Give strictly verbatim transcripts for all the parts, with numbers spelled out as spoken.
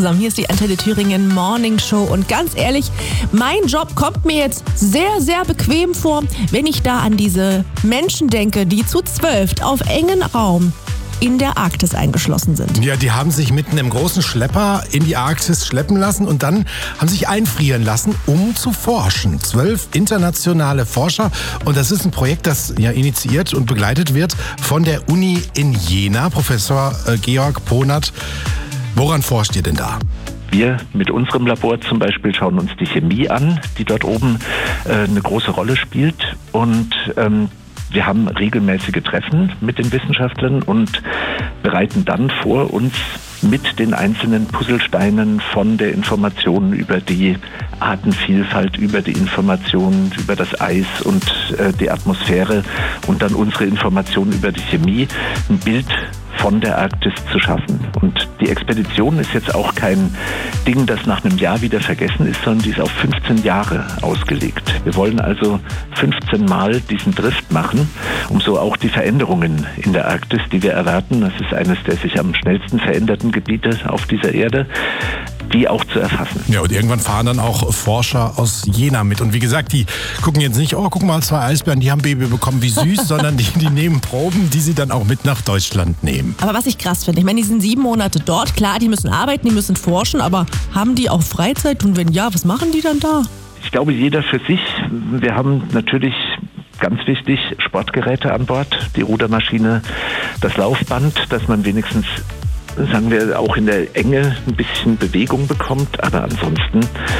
Hier ist die Antenne Thüringen Morning Show und ganz ehrlich, mein Job kommt mir jetzt sehr, sehr bequem vor, wenn ich da an diese Menschen denke, die zu zwölf auf engen Raum in der Arktis eingeschlossen sind. Ja, die haben sich mitten im großen Schlepper in die Arktis schleppen lassen und dann haben sich einfrieren lassen, um zu forschen. Zwölf internationale Forscher und das ist ein Projekt, das ja initiiert und begleitet wird von der Uni in Jena. Professor äh, Georg Ponert, woran forscht ihr denn da? Wir mit unserem Labor zum Beispiel schauen uns die Chemie an, die dort oben äh, eine große Rolle spielt und ähm, wir haben regelmäßige Treffen mit den Wissenschaftlern und bereiten dann vor, uns mit den einzelnen Puzzlesteinen von der Information über die Artenvielfalt, über die Informationen über das Eis und äh, die Atmosphäre und dann unsere Informationen über die Chemie ein Bild von der Arktis zu schaffen. Und die Expedition ist jetzt auch kein Ding, das nach einem Jahr wieder vergessen ist, sondern die ist auf fünfzehn Jahre ausgelegt. Wir wollen also fünfzehn Mal diesen Drift machen, um so auch die Veränderungen in der Arktis, die wir erwarten, das ist eines der sich am schnellsten veränderten Gebiete auf dieser Erde, die auch zu erfassen. Ja, und irgendwann fahren dann auch Forscher aus Jena mit. Und wie gesagt, die gucken jetzt nicht, oh, guck mal, zwei Eisbären, die haben Baby bekommen, wie süß, sondern die, die nehmen Proben, die sie dann auch mit nach Deutschland nehmen. Aber was ich krass finde, ich meine, die sind sieben Monate dort, klar, die müssen arbeiten, die müssen forschen, aber haben die auch Freizeit? Und wenn ja, was machen die dann da? Ich glaube, jeder für sich. Wir haben natürlich ganz wichtig Sportgeräte an Bord, die Rudermaschine, das Laufband, dass man wenigstens, sagen wir, auch in der Enge ein bisschen Bewegung bekommt. Aber ansonsten,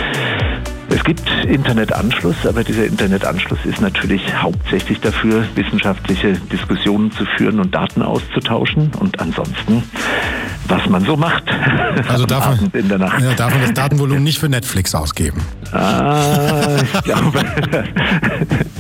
es gibt Internetanschluss, aber dieser Internetanschluss ist natürlich hauptsächlich dafür, wissenschaftliche Diskussionen zu führen und Daten auszutauschen. Und ansonsten, was man so macht. Also darf man, in der Nacht. Ja, darf man das Datenvolumen nicht für Netflix ausgeben? Ah, ich glaube...